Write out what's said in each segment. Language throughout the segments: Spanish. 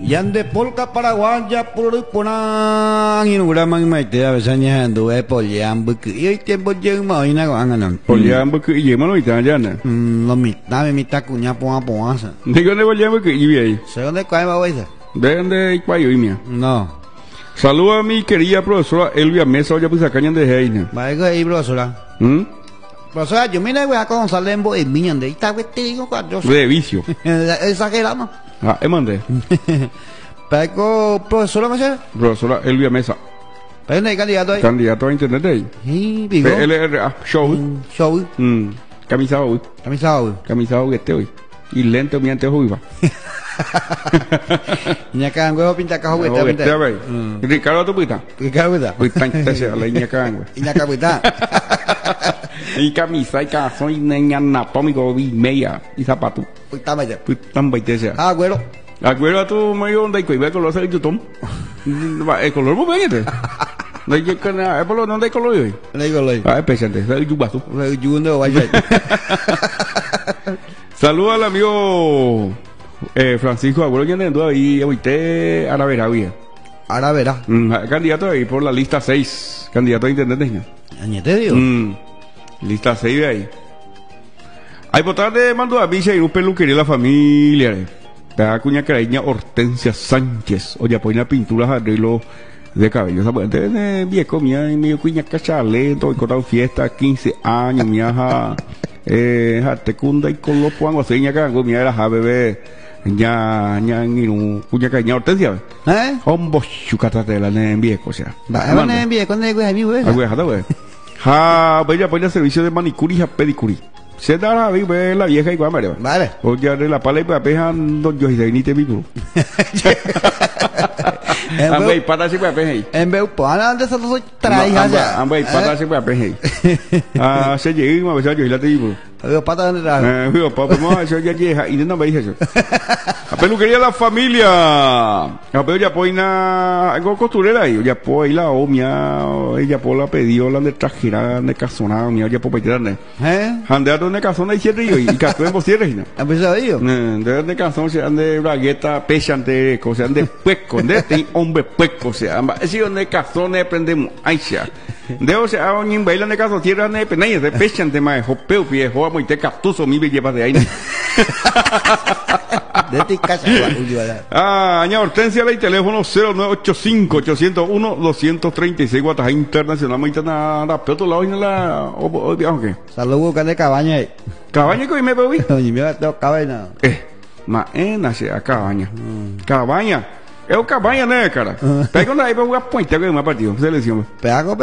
Yande polka paraguaya purupona inuraman maite a veces ando polian buku y tiempo llega más ina gangan. Polian buku y mano italiana. Lo mitad cuña poa. ¿De dónde polian buku y ahí? ¿Se dónde cae va hoy? ¿De dónde cuayo y mía? No. Saluda a mi querida profesora Elvia Mesa, oye pues acá de Heine. Va ahí profesora. Profesora, yo mira voy a con Salembo y miñan de esta te digo cuatro. De vicio. Exageramos. Ah, mandé. Paco, profesora Mesa. Profesora Elvia Mesa. ¿Pero no hay candidato ahí? Candidato a internet ahí. Sí, digo. PLRA, show. Show. Camisa hoy. Camisa hoy este hoy. Y lento mi ante hoy va. Ñaca huevo pinta cajo huevo pinta. Ricardo tu pita. Ricardo pita. Pita se la ñaca huevo. Ñaca pita. Y camisa y calzón y niña anatómico y media y zapato. Pita vaya. Pita vaya sea. Ah, güero. Acuerdo a tu medio donde hay que color el YouTube. El color muy bien. No hay que nada, es por lo donde hay color hoy. No hay color. Ah, especialmente, es el yubazo. El yundo vaya. Saludos al amigo Francisco Abuelo Llanendo ahí ahorita Aravera bien. Aravera. Candidato ahí por la lista 6, candidato a internet. Añete Dios. Lista 6 de ahí. Hay votar de mando a Villa y un peluquería de la familia. La cuña caraña Hortensia Sánchez. Oye, pone pinturas arreglo de cabello. Entonces, viejo, mía, y medio cuña cachalento, y cortado fiesta, 15 años, mía, tecunda y con los puangos, seña cango, mía, era ja, bebé, ya, cuña caraña Hortensia. Hombo, chucatatela, en viejo, o sea. Va, en viejo, ¿dónde es mi güey? Güey. Ja, vaya, pone servicio de manicuri y pedicuri. Se da la vieja igual, Mario. Vale. Oye, de la pala y papejan dos yo y de ni te vivo. Ambay pata si papejan. En vez pana de eso soy traija ya. Ambay pata si papejan. Ah, se llega a veces yo y la te vivo. Veo pata de traja. Veo papá, no, eso ya llega y no me dice eso. A peluquería la familia. A pero ya poina algo costurera ahí, ya pues la omia, ella por la pedió la de trajera de casona, mía ya por pedirne. Handeato de casona y cierre y casó en cierre no. ¿Ha pensado yo? De casona se ande bragueta, pechante, cosa ande pueco, de este hombre pueco, sea, si donde casona aprendemos, ay sea. De o sea, un bailan de caso tierra de penaya, de pechante más, jopeo viejo, muy te captuso mi llevas de ahí. De ti casa. Aña Hortensia, el teléfono 0985-801-236, Guataja Internacional, muy nada, pero otro lado en la, hoy viajo que. Saludos, que de cabaña ahí. ¿Cabaña que me veo vi? Oye, mira, tengo cabaña. Nace a cabaña. Cabaña. Es una cabaña, ¿no, cara? Pega una ahí para jugar puente, que es más partido, selección. Pega,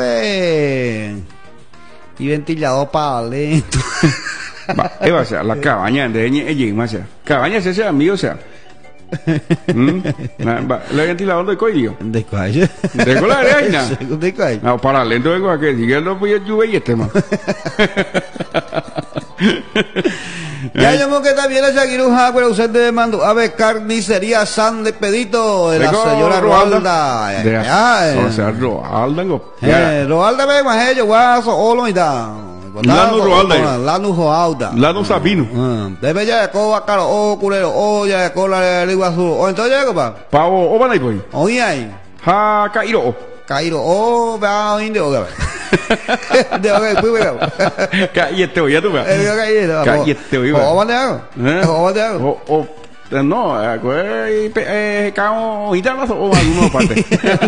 y ventilador para lento. O sea, la cabaña de ella, más sea. Cabaña se hace amigo, o sea. ¿La ventilador de coilio? ¿De cuál? ¿De cuál la reina? ¿De cuál? No, para lento de cuál que sigue no voy a lluvia y este más. Ya llamó que también la Shakiruja, pero usted de mando a ver carnicería San de Pedito de la señora Roalda. O sea, Roalda, Roalda ve más ellos, guaso, olo y da. Lanu Roalda. Lanu Roalda. Lanu Sabino. Debe ya de coba caro, culero, ya de cola de iguazú. O entonces ya, compa. Pavo, o van ahí, pues. Oye ahí. Ja, Cairo, va indio, de ok, pues veo. Cállate, oye, tú ves. Cállate, oye. ¿O van de algo? No, cao gitanas o alguna parte.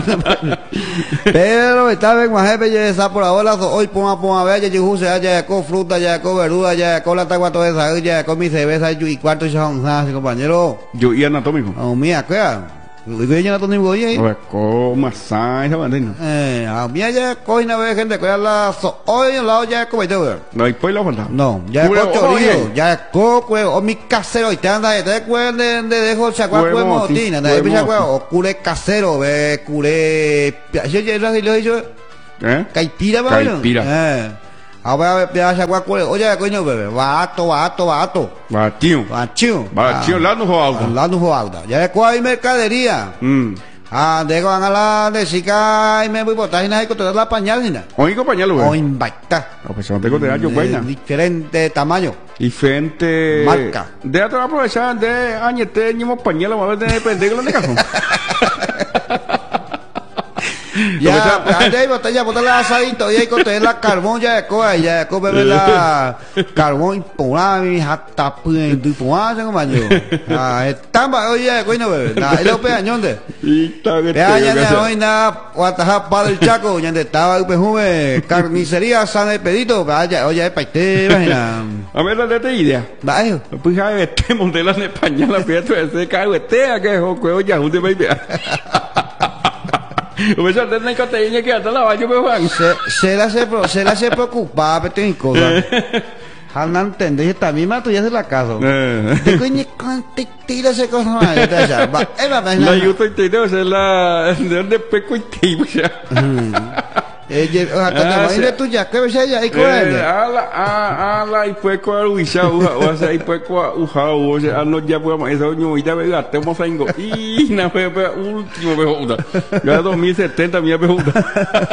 Pero esta vez más jefe ya está por ahora hoy pon a ver ya juse ya con fruta ya con verdura ya con la tagua toda esa ya con mi cerveza y cuarto ya compañero. Yo y anatómico. Oh mía, ¿qué? Lo que ya no tengo ahí. Como masaje esa bandera. A mí ya coge una vez gente que la hoy al lado ya como todo. No hay pues la falta. No, ya con chorizo, ya coco o mi casero y te anda de dejo chacua pues motina, de chacua o culé casero, ve culé. Yo ya lo he dicho. Caipira, ¿vale? Caipira. A ver, chacua culé. Oye, coño, bebé, bato. Batío, la no joalda. La no joalda. Ya de cuál hay mercadería. De van a la de chica y me voy a botar y nada, y controlar la pañal, ni nada. Oigo pañal, güey. O impacta. Pues no tengo de yo, güey. Diferente tamaño. Diferente. Marca. Déjate aprovechar de añete, ñimo pañal, vamos a ver de pendejo de cajón. Ya, ahí botella, botarle asadito y ahí contener la carbón ya de coa, ya de coa bebe la carbón impulada y hasta puente impulada, tengo maño. Estamba, oye, de coa no bebe, nada, él lo pega ñonde. Pega ñonde, hoy nada, guataja para el Chaco, ñonde estaba el pejume, carnicería, San Expedito, vaya, oye, paite, imagina. A ver, dale esta idea. Vaya. Pues ya, montela en España, la fiesta de ese cago, a que es un cuello ya, un de baby. Se la se preocupaba, pero tengo cosas. Al entender, también más tú ya se la caso. De coño, tira ese cosa más. La yo estoy entendiendo, es la de donde peco y tipo ya. Imagínate tú ya, ¿qué ves ella? ¿Y cuál es? Y fue con el Uisha, o sea, y fue con Ujao, o sea, no ya podemos, esa ñoita, ¿verdad? Tenemos a Ingo, y na fue último pregunta. Ya 2070, mía pregunta.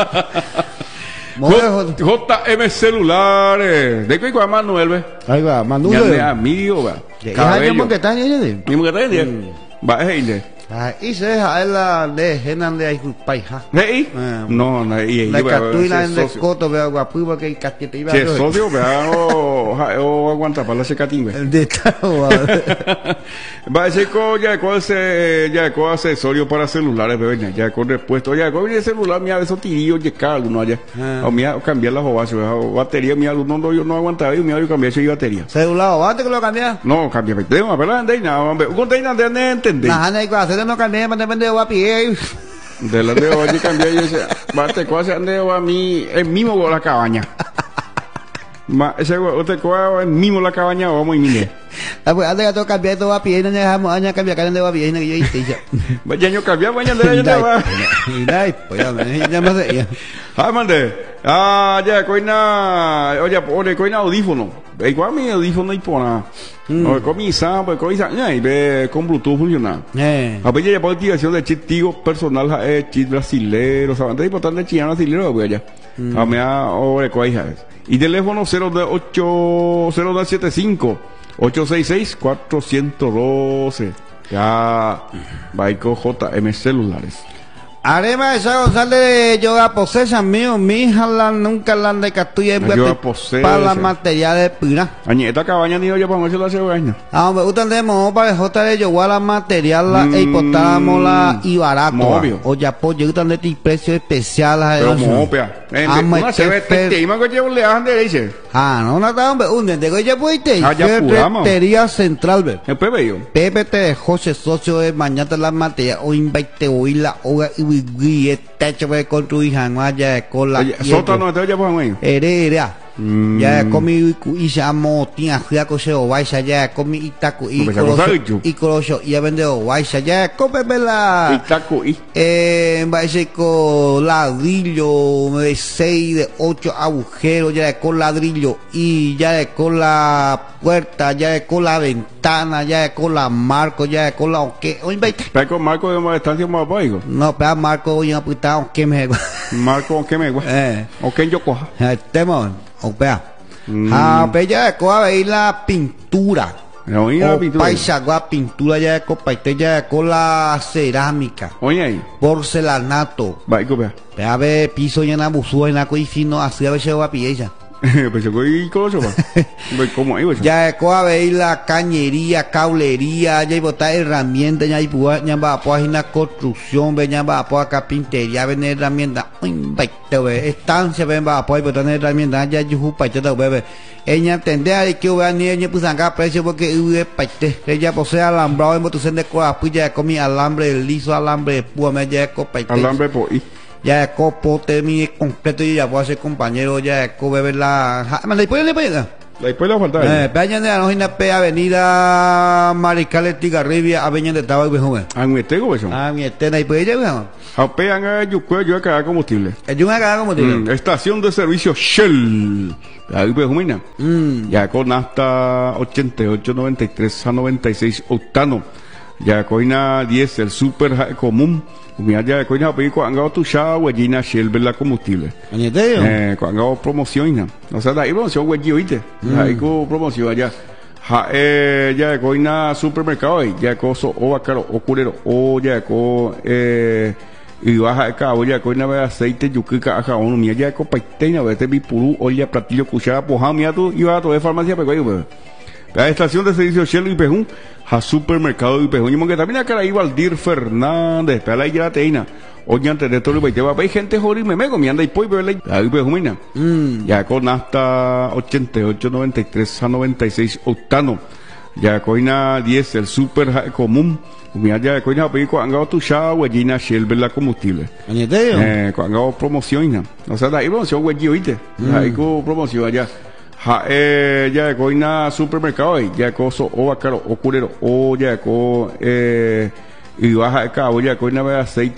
JM Celulares. ¿De qué llama Manuel, ve? Ahí va, Manuel. Ya de amigo, va. Cabello. ¿Cómo que está ni ella? ¿Cómo que está ni ella? Va, es ella. Y se deja la de Genan de Paija. ¿Eh? No, y la catuila en el coto, veo guapu, porque hay casquete iba. Que socio, veo, o aguanta para la secatín, ve. De tal, va a decir ya con accesorio para celulares, bebé, ya con repuesto, ya con el celular, mía, de esos tirillos, ya cada uno allá. O mía, cambiar las hojas, batería, mía, no aguantaba, y mía, yo cambié esa batería. ¿Celular o antes que lo cambié? No, cambié, pero nada, un container de entender. No cambié, me depende de pie. De la de hoy cambié y decía, bate cosas de a mí, el mismo la cabaña. Ese usted coa el mismo la cabaña vamos y mire. Pues antes que todo cambiar todo a pie, no dejamos años cambiar carne de pie, no que yo hice ya. Vaya yo cambiar baño de la va. Y pues ya me sé. Mande. Ya coina, oye, coina audífono. Igual mi audífono y pona. Con mi sa, pues con y ve con Bluetooth funciona. A ver ya por activación de chip tigo personal chip brasilero, ¿sabes? Es importante chillar brasilero pues allá. A mí ahora coija. Y teléfono 028-075 866 412. Ya Baico JM Celulares. Arema esa González de Yoga Posesa mío, mi hija nunca la de Catuya para la material de pira. Esta cabaña ni yo para la cebolla. Me gustan de modo para el J de Yoga la material la hipotálamo la y barato. O ya pues yo gustan de ti precio especial. Pero mopia. Una se ve tema que yo le han de dice. No está un de que yo puiste. Ya puramos. Central ver. El Pepe yo. Pepe te José socio de mañana la material o invite hoy la y este hecho de construir ya con la sótano te ya pues heredera ya comi y llamo tía fría coche o vaisa ya comi itaku y colosio y vende o vaisa ya come la itaku y vaisa con ladrillo de 6 de 8 agujeros ya con ladrillo y ya con la puerta ya con la ventana ya con la marco ya con la pero con marco de una distancia más bajo no pero marco hoy apretado que me marco que me o que yo coja estemos opea pero ya coja veis la pintura paisa pintura ya de copaite ya con la cerámica oye ahí porcelanato vea ve piso ya en abusó en la fino así a veces va a pillar pues yo voy con eso ¿cómo ahí ya coja veis la cañería caulería ya hay botar herramientas ya hay va a página construcción ve ya va a poner carpintería ven herramientas estancia ven va a poder botar herramientas ya yo para todo bebé ella entender que voy a ni ella pues sacar precio porque ella posee alambrado en botucen de coa pues ya comí alambre liso alambre de púa me ya copaite alambre por ahí ya de copo termine completo y ya puedo ser compañero ya de co beber la después le falta peña de la nógina pe avenida Mariscal Tigarribia avenida de Tabaco joven mi tego eso mi estena y pues ella apean yo a cargar combustible estación de servicio Shell ahí pues humina ya con hasta 88 93 a 96 octano ya coina 10 el super común mira ya coina pedí cuando tu chao huellina shell la combustible cuando promoción o sea la promoción huelli oíste ahí con promoción allá ya coina supermercado ya coso o bacaro o culero o ya co y baja de cabo ya coina de aceite yuquica acá uno mira ya co paiteña vete bipurú olla platillo cuchara poja mira tú iba a toda farmacia pero yo la estación de servicio Shell y Pejún, a supermercado y Pejún. Y que también acá ahí Valdir Fernández, para la ya teina. Oye, antes de todo el país, hay gente joder me mego, me anda y pues, ahí Pejún, ya con hasta 88, 93 a 96 octano. Ya coina 10, el super común. Mira, ya coina pedí cuando tu chao, huellina Shell la combustible. Cuando promoción, o sea, ahí promoción huelli oíste, ahí con promoción allá. ya coina supermercado ya coso o bacaro o culero o ya co y baja de cabo ya coina de aceite